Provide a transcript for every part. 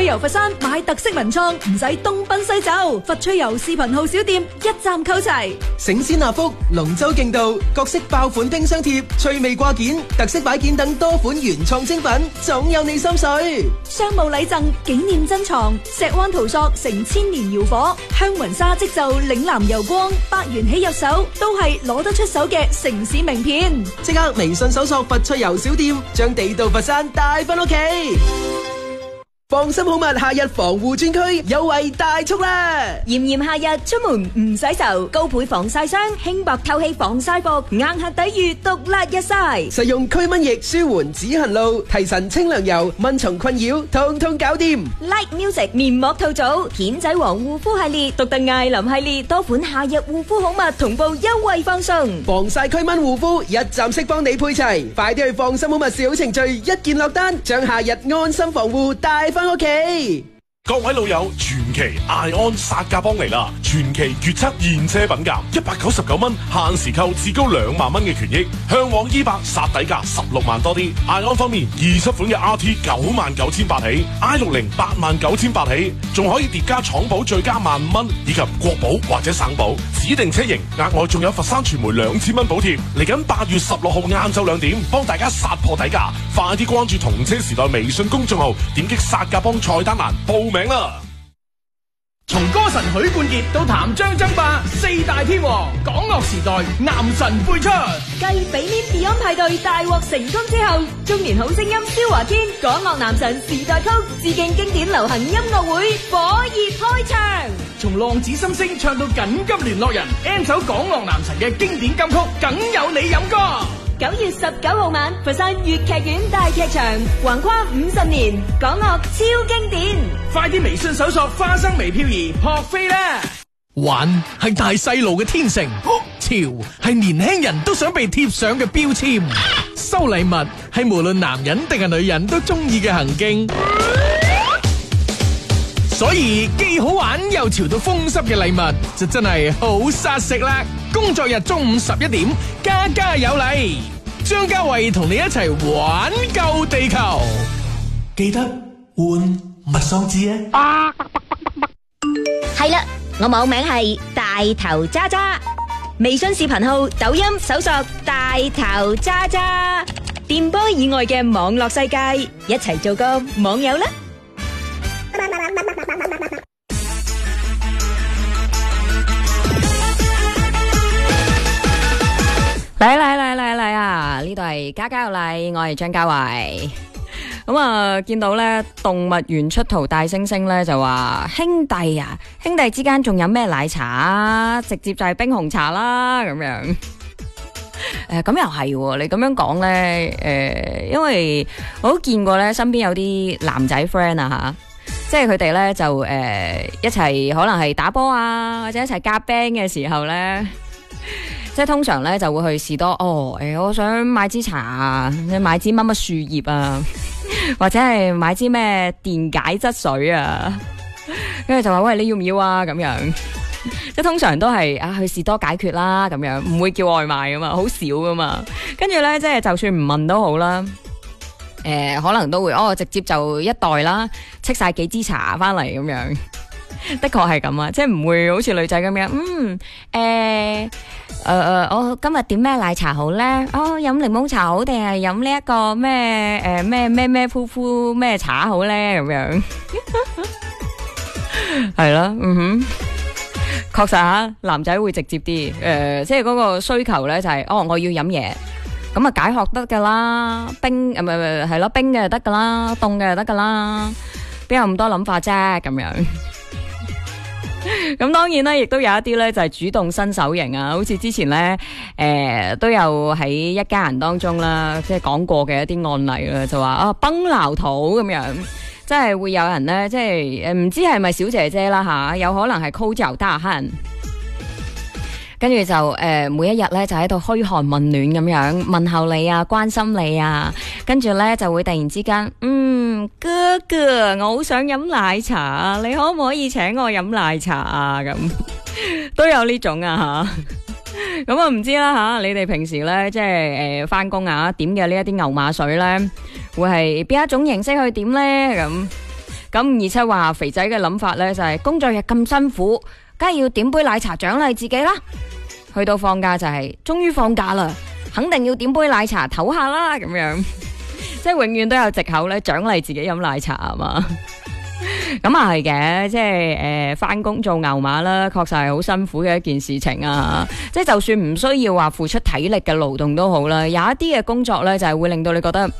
趣遊佛山買特色文創，唔使東奔西走，佛趣遊視頻號小店一站購齊。 醒獅納福、龍舟競渡、各式爆款冰箱貼、趣味掛件、特色擺件等多款原創精品，總有你心水。 商務禮贈、紀念珍藏、石灣陶塑成千年窑火，香雲紗織就嶺南油光，百元起入手都係攞得出手嘅城市名片。 即刻微信搜索佛趣遊小店，將地道佛山帶返屋企。放心好物夏日防護專區優惠大促啦！ 炎炎夏日出門唔洗愁，高倍防曬霜、輕薄透氣防曬服，硬核抵禦毒辣日曬。 實用驅蚊液舒緩止痕露，提神清涼油，蚊蟲困擾通通搞掂。 Like Music 面膜套組、蜆仔王護膚系列、獨特艾琳系列多款夏日護膚好物同步優惠放送， 防曬驅蚊護膚一站式幫你配齊，快啲去放心好物小程序一件落單，將夏日安心防護帶返屋企。 各位老友，傳奇艾安殺價幫嚟啦！傳奇決測現車品價199蚊，限時購至高2萬蚊嘅權益，向往E8殺底價16萬多啲。艾安方面，27款嘅 RT 99,800起，i60 89,800起，仲可以疊加廠保最加15,000蚊，以及國保或者省保指定車型，額外仲有佛山傳媒2000蚊補貼。嚟緊8月16號晏晝2點，幫大家殺破底價，快啲關注同車時代微信公眾號，點擊殺價幫菜單欄報名啦！ 從歌神許冠傑到譚張爭霸4大天王，港樂時代男神輩出。 繼俾面 Beyond 派對大獲成功之後，中年好聲音蕭華堅港樂男神時代曲致敬經典流行音樂會火熱開場。 從浪子心聲唱到緊急聯絡人 ，N 首港樂男神嘅經典金曲，梗有你飲歌。 9月19號晚，佛山粵劇院大劇場，橫跨50年，港樂超經典。 快啲微信搜索花生微漂兒撲飛啦！ 玩係大細路嘅天性，潮係年輕人都想被貼上嘅標籤，收禮物係無論男人定係女人都中意嘅行徑。所以既好玩又潮到風濕嘅禮物就真係好殺食啦！工作日中午11點，家家有禮，張家慧同你一齊玩救地球，記得換密喪紙啊！ 係啦，我網名係大頭渣渣，微信視頻號、抖音搜索大頭渣渣，電波以外嘅網絡世界，一齊做個網友啦！嚟啊！呢度係家家有禮，我係張家慧。咁啊，見到咧動物園出圖大猩猩咧就話兄弟啊，兄弟之間仲有咩奶茶啊？直接就係冰紅茶啦咁樣。咁又係，你咁樣講咧，因為我都見過咧，身邊有啲男仔 friend 啊吓，即係佢哋咧就一齊可能係打波啊，或者一齊夾 band 嘅時候咧。即係通常咧就會去士多我想買支茶啊，買支乜乜樹葉啊，或者係買支咩電解質水啊，跟住就話喂，你要唔要啊咁樣，即係通常都係去士多解決啦咁樣，唔會叫外賣噶嘛，好少噶嘛，跟住咧即係就算唔問都好啦，可能都會直接就一袋啦，摳晒幾支茶翻嚟咁樣。的確係咁啊，即係唔會好似女仔咁樣，我今日點咩奶茶好咧？飲檸檬茶好定係飲呢一個咩夫婦咩茶好咧？咁樣係啦，確實吓，男仔會直接啲，即係嗰個需求咧就係，我要飲嘢，咁啊解渴得噶啦，冰係咯，冰嘅就得噶啦，凍嘅就得噶啦，邊有咁多諗法啫？咁樣。咁當然啦，亦都有一啲咧就係主動伸手型啊，好似之前咧都有喺一家人當中啦，即係講過嘅一啲案例啦，就話崩鬧肚咁樣，即係會有人咧，即係唔知係咪小姐姐啦吓，有可能係摳腳大漢。跟住就每一日咧就喺度噓寒問暖咁樣問候你啊，關心你啊，跟住咧就會突然之間哥哥，我好想飲奶茶啊，你可唔可以請我飲奶茶啊？咁都有呢種啊吓，咁啊唔知啦吓，你哋平時咧即係翻工啊點嘅呢一啲牛馬水咧，會係邊一種形式去點咧？咁咁而且話肥仔嘅諗法呢，就係工作日咁辛苦，梗係要點杯奶茶獎勵自己啦。去到放假就係終於放假啦，肯定要點杯奶茶唞下啦，咁樣即係永遠都有藉口咧獎勵自己飲奶茶啊嘛。咁啊係嘅，即係返工做牛馬啦，確實係好辛苦嘅一件事情啊。即係就算唔需要話付出體力嘅勞動都好啦，有一啲嘅工作咧就係會令到你覺得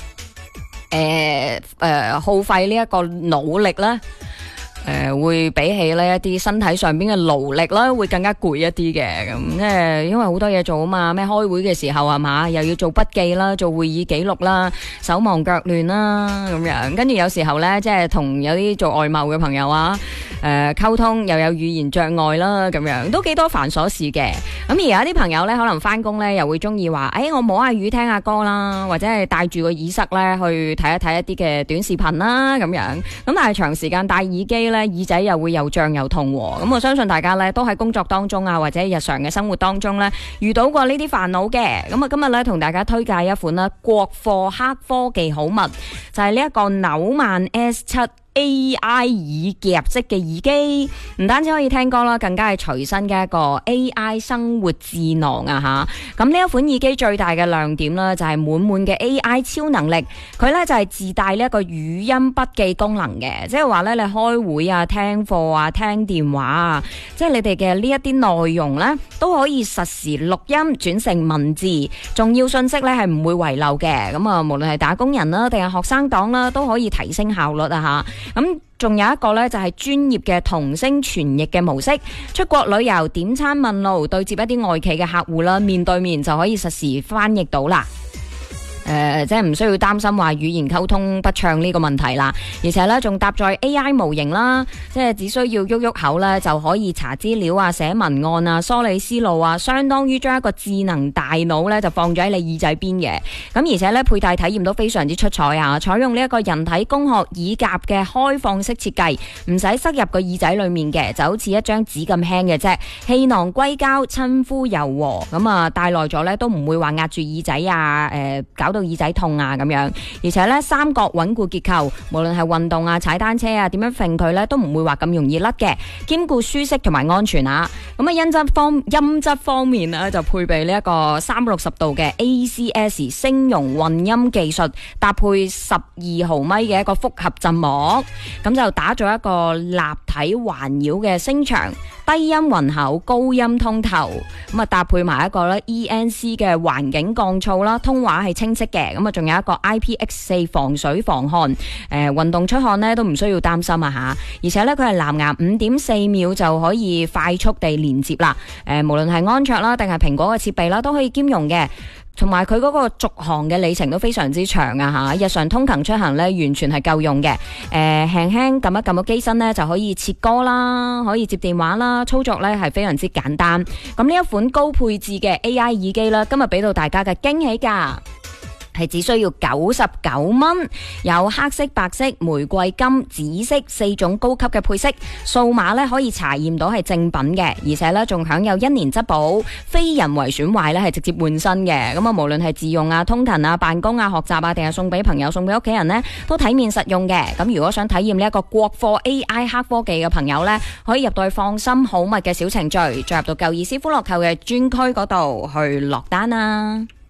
耗費呢一個努力啦。會比起呢一啲身體上邊嘅勞力啦，會更加攰一啲嘅。咁即係因為好多嘢做啊嘛，咩開會嘅時候係嘛，又要做筆記啦，做會議記錄啦，手忙腳亂啦咁樣。跟住有時候呢，即係同有啲做外貿嘅朋友啊，溝通又有語言障礙啦，咁樣都幾多繁瑣事嘅。咁而有啲朋友呢，可能翻工呢，又會中意話，我摸下魚聽下歌啦，或者係戴住個耳塞呢去睇一睇一啲嘅短視頻啦，咁樣。咁但係長時間戴耳機呢，耳仔又會又脹又痛喎。咁我相信大家呢，都喺工作當中啊，或者日常嘅生活當中呢，遇到過呢啲煩惱嘅。咁啊，今日呢，同大家推介一款啦國貨黑科技好物，就係呢一個紐曼 S7 AI 耳夾式嘅耳機，唔單止可以聽歌啦，更加係隨身嘅一個 AI 生活智囊啊吓！咁呢一款耳機最大嘅亮點啦，就係滿滿嘅 AI 超能力，佢咧就係自帶呢一個語音筆記功能嘅，即係話咧你開會啊、聽課啊、聽電話啊，即係你哋嘅呢一啲內容咧都可以實時錄音轉成文字，重要信息咧係唔會遺漏嘅。咁啊，無論係打工人啦，定係學生黨啦，都可以提升效率啊吓！咁仲有一個呢，就係專業嘅同聲傳譯嘅模式，出國旅遊點餐問路對接一啲外企嘅客戶啦，面對面就可以實時翻譯到啦。即係唔需要擔心話語言溝通不暢呢個問題啦，而且咧仲搭載 AI 模型啦，即係只需要喐喐口咧就可以查資料啊、寫文案啊、梳理思路啊，相當於將一個智能大腦咧就放咗喺你耳仔邊嘅。咁而且咧佩戴體驗都非常之出彩啊，採用呢一個人體工學耳夾嘅開放式設計，唔使塞入個耳仔裏面嘅，就好似一張紙咁輕嘅啫，氣囊硅膠親膚柔和，咁啊戴耐咗咧都唔會話壓住耳仔啊，搞到耳仔痛啊咁樣，而且咧三角穩固結構，無論係運動啊、踩單車啊，點樣揈佢咧都唔會話咁容易甩嘅，兼顧舒適同埋安全啊。咁啊音質方面咧就配備呢一個360度嘅 ACS 聲容混音技術，搭配12毫米嘅一個複合振膜，咁就打造一個立體環繞嘅聲場，低音渾厚，高音通透，咁啊搭配埋一個咧 ENC 嘅環境降噪啦，通話係清晰嘅，咁啊仲有一個 IPX4 防水防汗，運動出汗咧都唔需要擔心啊吓，而且咧佢係藍牙5.4秒就可以快速地連接啦，無論係安卓啦定係蘋果嘅設備啦都可以兼容嘅。同埋佢嗰個續航嘅里程都非常之長啊吓，日常通勤出行咧完全係夠用嘅。輕輕撳一撳個機身咧就可以切歌啦，可以接電話啦，操作咧係非常之簡單。咁呢一款高配置嘅 AI 耳機啦，今日俾到大家嘅驚喜價係只需要99蚊，有黑色、白色、玫瑰金、紫色4種高級嘅配色，數碼咧可以查驗到係正品嘅，而且咧仲享有1年質保，非人為損壞咧係直接換新嘅。咁啊，無論係自用啊、通勤啊、辦公啊、學習啊，定係送俾朋友、送俾屋企人呢，都體面實用嘅。咁如果想體驗呢一個國貨 AI 黑科技嘅朋友呢，可以入到去放心好物嘅小程序，再入到舊意思歡樂購嘅專區嗰度去落單啊！